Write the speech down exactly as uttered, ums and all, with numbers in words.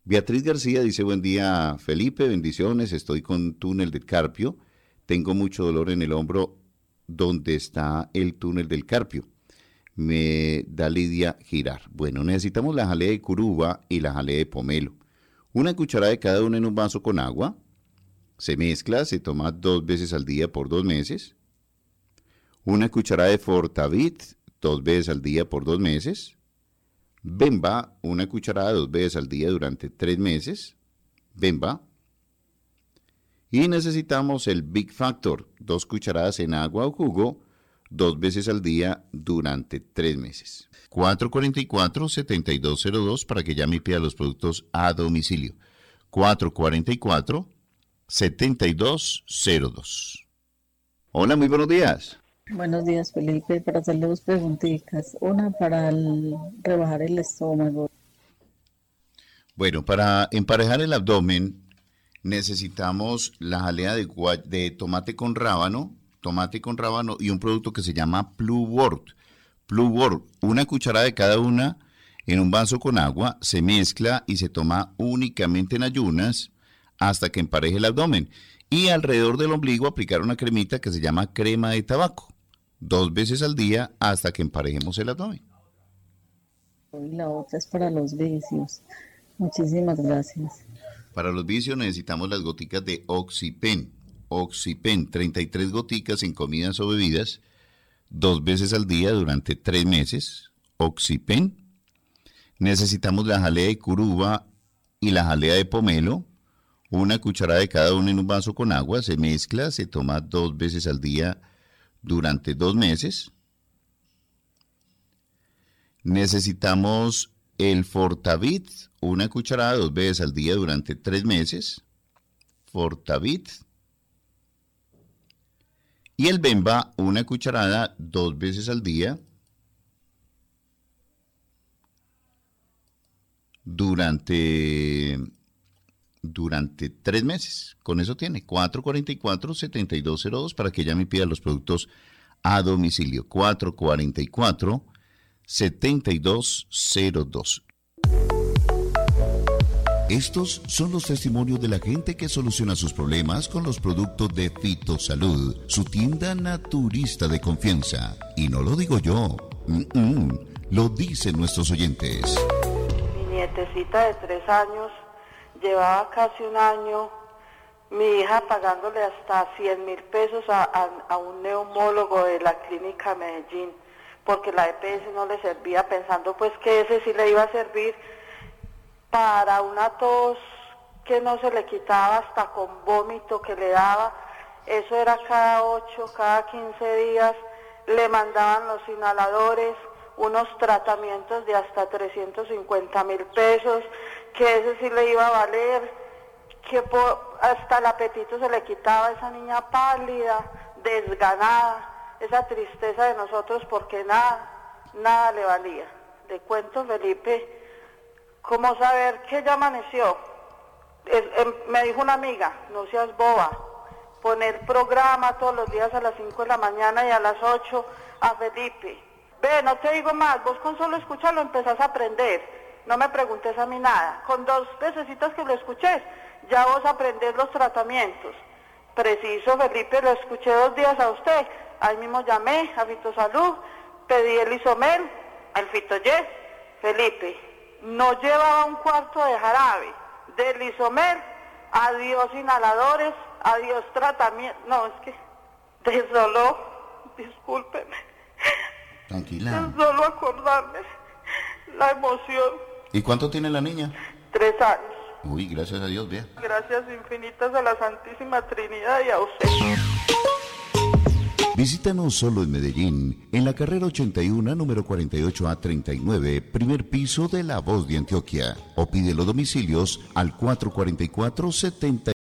Beatriz García dice, buen día Felipe, bendiciones, estoy con túnel del Carpio, tengo mucho dolor en el hombro donde está el túnel del Carpio. Me da lidia girar. Bueno, necesitamos la jalea de curuba y la jalea de pomelo. Una cucharada de cada una en un vaso con agua. Se mezcla, se toma dos veces al día por dos meses. Una cucharada de Fortavit, dos veces al día por dos meses. Bemba, una cucharada dos veces al día durante tres meses. Bemba. Y necesitamos el Big Factor, dos cucharadas en agua o jugo, dos veces al día durante tres meses. cuatro cuatro cuatro, siete dos cero dos para que llame y pida los productos a domicilio. cuatro cuatro cuatro, siete dos cero dos. Hola, muy buenos días. Buenos días, Felipe. Para hacerle dos preguntitas. Una para el, rebajar el estómago. Bueno, para emparejar el abdomen necesitamos la jalea de, de tomate con rábano, tomate con rábano y un producto que se llama Pluwort. Pluwort, una cucharada de cada una en un vaso con agua, se mezcla y se toma únicamente en ayunas hasta que empareje el abdomen. Y alrededor del ombligo aplicar una cremita que se llama crema de tabaco, dos veces al día hasta que emparejemos el abdomen. Y la otra es para los vicios. Muchísimas gracias. Para los vicios necesitamos las goticas de Oxypen. Oxypen, treinta y tres goticas en comidas o bebidas, dos veces al día durante tres meses. Oxypen. Necesitamos la jalea de curuba y la jalea de pomelo. Una cucharada de cada una en un vaso con agua. Se mezcla, se toma dos veces al día durante dos meses. Necesitamos el Fortavit, una cucharada dos veces al día durante tres meses. Fortavit. Y el Bemba, una cucharada dos veces al día durante, durante tres meses. Con eso tiene cuatro cuatro cuatro, siete dos cero dos para que llame y pida los productos a domicilio. cuatro cuatro cuatro, siete dos cero dos. Estos son los testimonios de la gente que soluciona sus problemas con los productos de Fitosalud, su tienda naturista de confianza. Y no lo digo yo, mm-mm, lo dicen nuestros oyentes. Mi nietecita de tres años llevaba casi un año, mi hija pagándole hasta cien mil pesos a, a, a un neumólogo de la clínica Medellín, porque la E P S no le servía, pensando pues que ese sí le iba a servir para una tos que no se le quitaba, hasta con vómito que le daba. Eso era cada ocho, cada quince días, le mandaban los inhaladores, unos tratamientos de hasta trescientos cincuenta mil pesos, que ese sí le iba a valer, que por, hasta el apetito se le quitaba a esa niña pálida, desganada, esa tristeza de nosotros porque nada, nada le valía. Le cuento, Felipe, ¿cómo saber que ya amaneció? Es, eh, me dijo una amiga, no seas boba, poner programa todos los días a las cinco de la mañana y a las ocho a Felipe. Ve, no te digo más, vos con solo escucharlo empezás a aprender, no me preguntes a mí nada. Con dos vecesitas que lo escuches, ya vos aprendés los tratamientos. Preciso, Felipe, lo escuché dos días a usted, ahí mismo llamé a Fitosalud, pedí el Isomel, el Fitoyet, Felipe. No llevaba un cuarto de jarabe, del Isomel, adiós inhaladores, adiós tratamiento. No, es que de solo, discúlpeme. Tranquila. De solo acordarme la emoción. ¿Y cuánto tiene la niña? Tres años. Uy, gracias a Dios, vea. Gracias infinitas a la Santísima Trinidad y a usted. Visítanos solo en Medellín, en la carrera ochenta y uno, número cuarenta y ocho A treinta y nueve, primer piso de La Voz de Antioquia. O pide los domicilios al cuatro cuatro cuatro, setenta